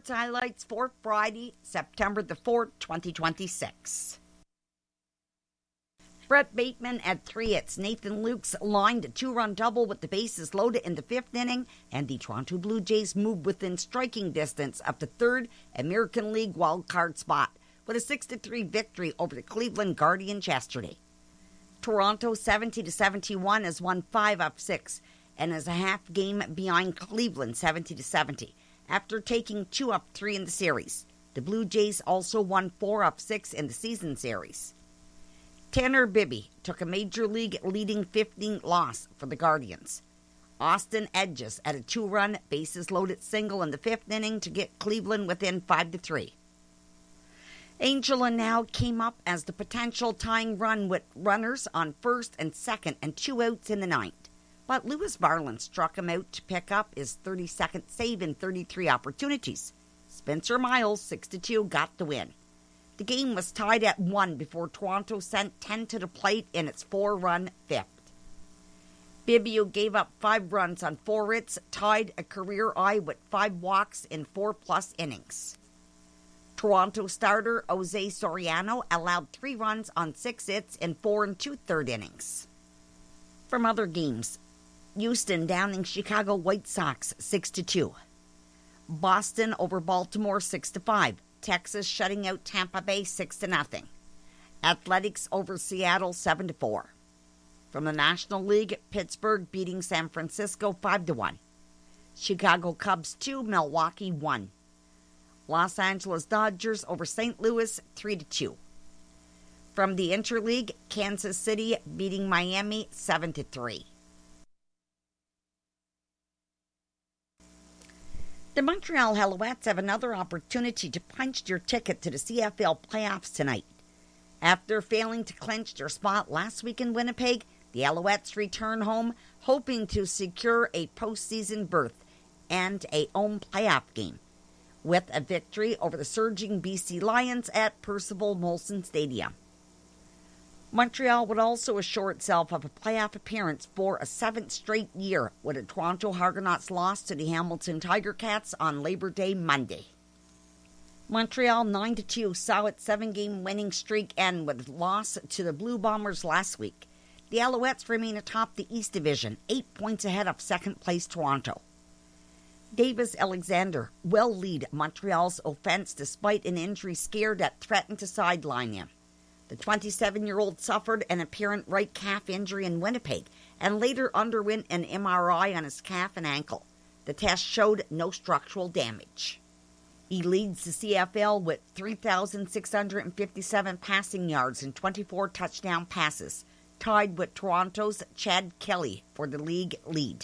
sports highlights for Friday, September the 4th, 2026. Brett Bateman at 3 hits. Nathan Lukes lined a 2-run double with the bases loaded in the 5th inning, and the Toronto Blue Jays moved within striking distance of the 3rd American League wildcard spot with a 6-3 victory over the Cleveland Guardians yesterday. Toronto 70-71 has won 5 of 6 and is a half game behind Cleveland 70-70 after taking 2 of 3 in the series. The Blue Jays also won 4 of 6 in the season series. Tanner Bibby took a Major League leading 15 loss for the Guardians. Austin Edges at a 2-run bases loaded single in the 5th inning to get Cleveland within 5-3. Angel and Now came up as the potential tying run with runners on first and second and 2 outs in the 9th. But Lewis Barlin struck him out to pick up his 32nd save in 33 opportunities. Spencer Miles, 6-2, got the win. The game was tied at 1 before Toronto sent 10 to the plate in its 4-run 5th. Bibbio gave up 5 runs on 4 hits, tied a career high with 5 walks in 4+ innings. Toronto starter Jose Soriano allowed 3 runs on 6 hits in 4 2/3 innings. From other games, Houston downing Chicago White Sox 6-2. Boston over Baltimore 6-5. Texas shutting out Tampa Bay 6-0. Athletics over Seattle 7-4. From the National League, Pittsburgh beating San Francisco 5-1. Chicago Cubs 2, Milwaukee 1. Los Angeles Dodgers over St. Louis 3-2. From the Interleague, Kansas City beating Miami 7-3. The Montreal Alouettes have another opportunity to punch their ticket to the CFL playoffs tonight. After failing to clinch their spot last week in Winnipeg, the Alouettes return home hoping to secure a postseason berth and a home playoff game with a victory over the surging BC Lions at Percival Molson Stadium. Montreal would also assure itself of a playoff appearance for a 7th straight year with a Toronto Argonauts loss to the Hamilton Tiger Cats on Labor Day Monday. Montreal 9-2 saw its 7-game winning streak end with a loss to the Blue Bombers last week. The Alouettes remain atop the East Division, 8 points ahead of second-place Toronto. Davis Alexander will lead Montreal's offense despite an injury scare that threatened to sideline him. The 27-year-old suffered an apparent right calf injury in Winnipeg and later underwent an MRI on his calf and ankle. The test showed no structural damage. He leads the CFL with 3,657 passing yards and 24 touchdown passes, tied with Toronto's Chad Kelly for the league lead.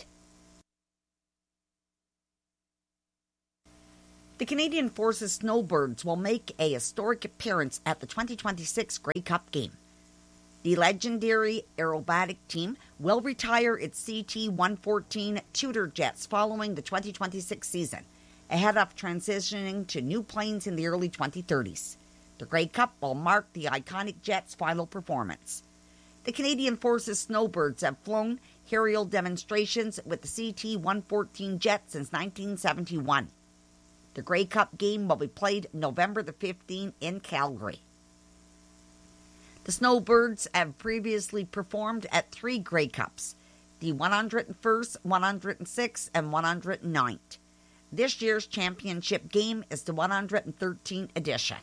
The Canadian Forces Snowbirds will make a historic appearance at the 2026 Grey Cup game. The legendary aerobatic team will retire its CT-114 Tudor jets following the 2026 season, ahead of transitioning to new planes in the early 2030s. The Grey Cup will mark the iconic jet's final performance. The Canadian Forces Snowbirds have flown aerial demonstrations with the CT-114 jet since 1971. The Grey Cup game will be played November the 15th in Calgary. The Snowbirds have previously performed at 3 Grey Cups, the 101st, 106th, and 109th. This year's championship game is the 113th edition.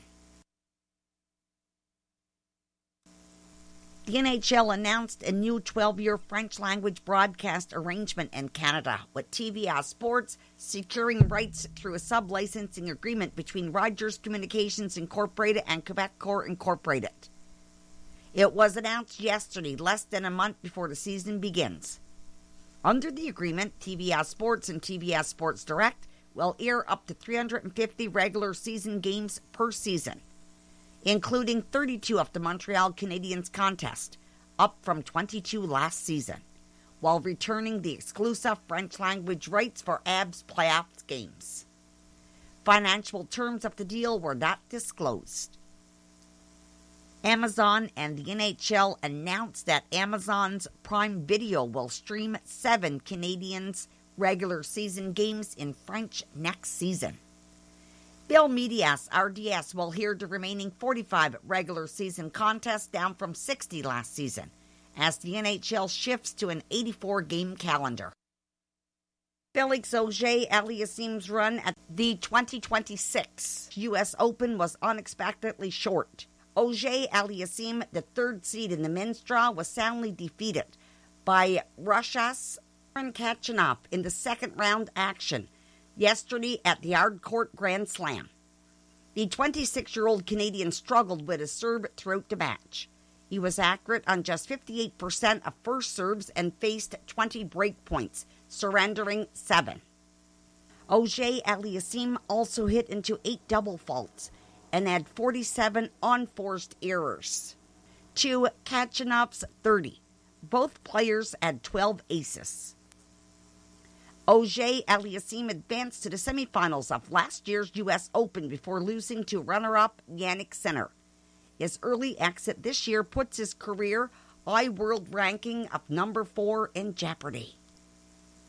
The NHL announced a new 12-year French-language broadcast arrangement in Canada, with TVA Sports securing rights through a sub-licensing agreement between Rogers Communications Incorporated and Quebecor Incorporated. It was announced yesterday, less than a month before the season begins. Under the agreement, TVA Sports and TVA Sports Direct will air up to 350 regular season games per season, including 32 of the Montreal Canadiens contest, up from 22 last season, while returning the exclusive French-language rights for Habs playoff games. Financial terms of the deal were not disclosed. Amazon and the NHL announced that Amazon's Prime Video will stream 7 Canadiens regular season games in French next season. Bill Medias, RDS, will hear the remaining 45 regular season contests, down from 60 last season, as the NHL shifts to an 84-game calendar. Felix Auger-Aliassime's run at the 2026 U.S. Open was unexpectedly short. Auger-Aliassime, the third seed in the men's draw, was soundly defeated by Russia's Kachanov in the second round action yesterday at the Hardcourt Grand Slam. The 26-year-old Canadian struggled with his serve throughout the match. He was accurate on just 58% of first serves and faced 20 break points, surrendering 7. Auger-Aliassime also hit into 8 double faults and had 47 unforced errors to Kachanov's 30. Both players had 12 aces. Auger-Aliassime advanced to the semifinals of last year's U.S. Open before losing to runner-up Jannik Sinner. His early exit this year puts his career high world ranking of number 4 in jeopardy.